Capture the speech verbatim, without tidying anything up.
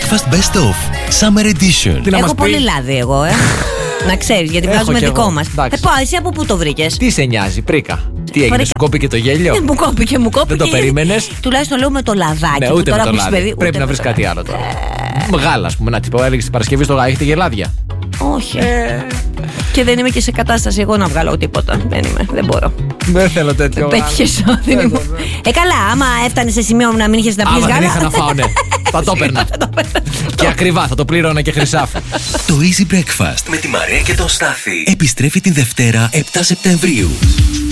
Breakfast Best Of Summer Edition. Έχω πολύ λάδι εγώ, ε. Να ξέρεις, γιατί βγάζουμε δικό μας. Ε, πω, εσύ από πού το βρήκες? Τι σε νοιάζει, πρίκα. Τι έγινε, σου κόπηκε το γέλιο? Ε, μου κόπηκε, μου κόπηκε. Δεν το περίμενες? Τουλάχιστον λέω με το λαδάκι. Ναι, που ούτε τώρα με το λάδι. παιδί, Πρέπει να βρεις κάτι άλλο τώρα. Γάλα, ας πούμε, να την πω, έλεγες την Παρασκευή στο γάλα, έχετε γελάδια? Όχι. Ε... Και δεν είμαι και σε κατάσταση εγώ να βγάλω τίποτα. Δεν είμαι, δεν μπορώ. Δεν θέλω τέτοιο. Πέτυχες, δεν είμαι. Ε, καλά, άμα έφτανε σε σημείο να μην είχες να πεις γάλα. Άμα δεν είχα να φάω, ναι. Θα το έπαιρνα. Και ακριβά, θα το πλήρωνα και χρυσάφι. Το Easy Breakfast με τη Μαρία και τον Στάθη επιστρέφει την Δευτέρα επτά Σεπτεμβρίου.